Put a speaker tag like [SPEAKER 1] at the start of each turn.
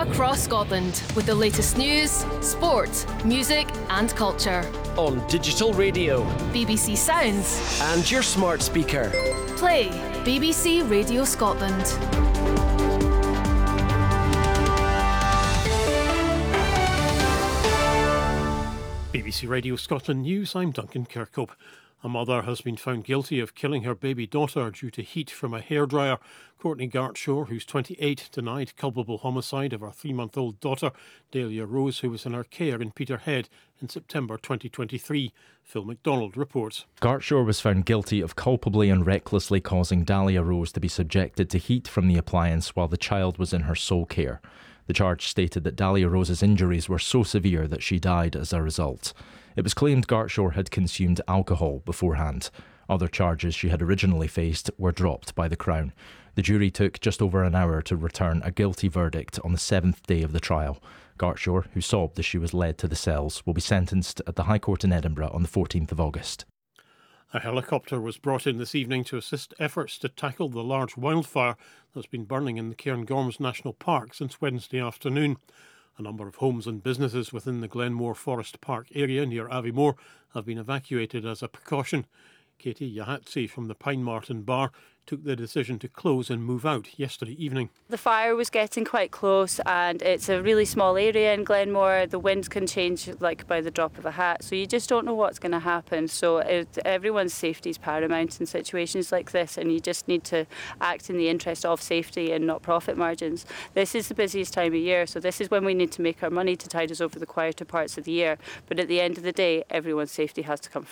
[SPEAKER 1] across Scotland with the latest news, sport, music and culture.
[SPEAKER 2] On digital radio,
[SPEAKER 1] BBC Sounds
[SPEAKER 2] and your smart speaker.
[SPEAKER 1] Play BBC Radio Scotland.
[SPEAKER 3] BBC Radio Scotland News, I'm Duncan Kirkhope. A mother has been found guilty of killing her baby daughter due to heat from a hairdryer. Courtney Gartshaw, who's 28, denied culpable homicide of her 3-month-old daughter, Dahlia Rose, who was in her care in Peterhead in September 2023. Phil MacDonald reports.
[SPEAKER 4] Gartshaw was found guilty of culpably and recklessly causing Dahlia Rose to be subjected to heat from the appliance while the child was in her sole care. The charge stated that Dahlia Rose's injuries were so severe that she died as a result. It was claimed Gartshaw had consumed alcohol beforehand. Other charges she had originally faced were dropped by the Crown. The jury took just over an hour to return a guilty verdict on the 7th day of the trial. Gartshaw, who sobbed as she was led to the cells, will be sentenced at the High Court in Edinburgh on the 14th of August.
[SPEAKER 3] A helicopter was brought in this evening to assist efforts to tackle the large wildfire that's been burning in the Cairngorms National Park since Wednesday afternoon. A number of homes and businesses within the Glenmore Forest Park area near Aviemore have been evacuated as a precaution. Katie Yahatsi from the Pine Martin Bar took the decision to close and move out yesterday evening.
[SPEAKER 5] The fire was getting quite close and it's a really small area in Glenmore. The wind can change like by the drop of a hat, so you just don't know what's going to happen. So everyone's safety is paramount in situations like this, and you just need to act in the interest of safety and not profit margins. This is the busiest time of year, so this is when we need to make our money to tide us over the quieter parts of the year. But at the end of the day, everyone's safety has to come first.